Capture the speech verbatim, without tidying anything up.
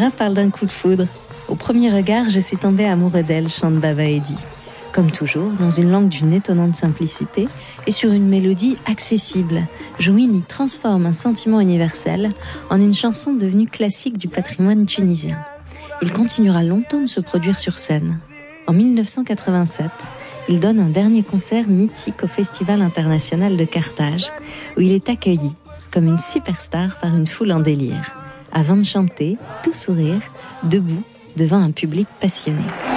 Là parle d'un coup de foudre. Au premier regard, je suis tombé amoureux d'elle, chante Baba Eddy. Comme toujours, dans une langue d'une étonnante simplicité et sur une mélodie accessible, Jouini transforme un sentiment universel en une chanson devenue classique du patrimoine tunisien. Il continuera longtemps de se produire sur scène. En mille neuf cent quatre-vingt-sept, il donne un dernier concert mythique au Festival international de Carthage, où il est accueilli comme une superstar par une foule en délire, avant de chanter, tout sourire, debout, devant un public passionné.